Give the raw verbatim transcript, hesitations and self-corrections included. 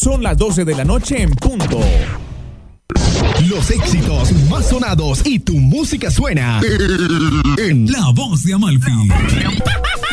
Son las doce de la noche en punto. Los éxitos más sonados y tu música suena en La Voz de Amalfi.